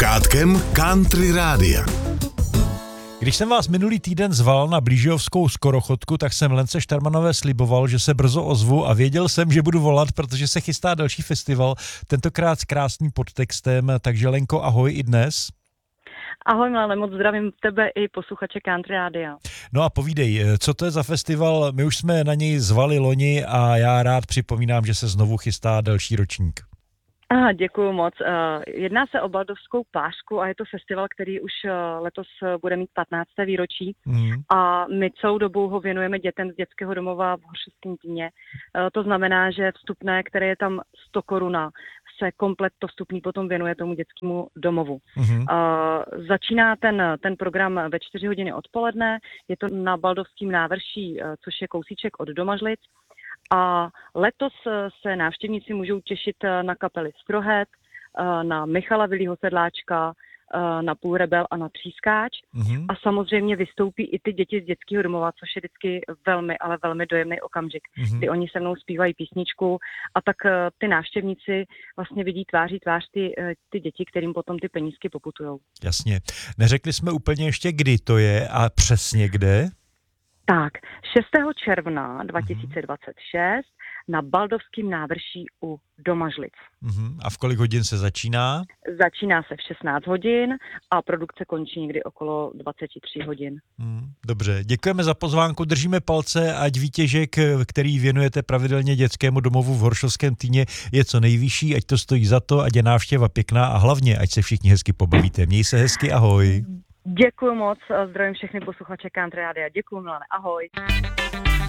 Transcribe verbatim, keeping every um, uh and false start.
začátkem Country Rádia. Když jsem vás minulý týden zval na blížiovskou skorochodku, tak jsem Lence Štermanové sliboval, že se brzo ozvu a věděl jsem, že budu volat, protože se chystá další festival, tentokrát s krásným podtextem, takže Lenko, ahoj i dnes. Ahoj Milane, moc zdravím tebe i posluchače Country Rádia. No a povídej, co to je za festival? My už jsme na něj zvali loni a já rád připomínám, že se znovu chystá další ročník. Aha, děkuju moc. Jedná se o Baldovskou pářku a je to festival, který už letos bude mít patnácté výročí mm. a my celou dobu ho věnujeme dětem z dětského domova v Horšovském Týně. To znamená, že vstupné, které je tam sto koruna, se komplet to vstupný potom věnuje tomu dětskému domovu. Mm. Začíná ten, ten program ve čtyři hodiny odpoledne, je to na Baldovském návrší, což je kousíček od Domažlic. A letos se návštěvníci můžou těšit na kapely Strohet, na Michala Vilího Sedláčka, na Půlrebel a na Třískáč. Mm-hmm. A samozřejmě vystoupí i ty děti z dětského domova, což je vždycky velmi, ale velmi dojemný okamžik, mm-hmm. kdy oni se mnou zpívají písničku a tak ty návštěvníci vlastně vidí tváří tvář ty, ty děti, kterým potom ty penízky poputujou. Jasně. Neřekli jsme úplně ještě, kdy to je a přesně kde? Tak, šestého června dva tisíce dvacet šest na Baldovském návrší u Domažlic. Uh-huh. A v kolik hodin se začíná? Začíná se v šestnáct hodin a produkce končí někdy okolo dvacet tři hodin. Uh-huh. Dobře, děkujeme za pozvánku, držíme palce, ať výtěžek, který věnujete pravidelně dětskému domovu v Horšovském Týně, je co nejvyšší, ať to stojí za to, ať je návštěva pěkná a hlavně, ať se všichni hezky pobavíte. Měj se hezky, ahoj. Děkuju moc, zdravím všechny posluchače Country Rádia. Děkuju Milane, ahoj.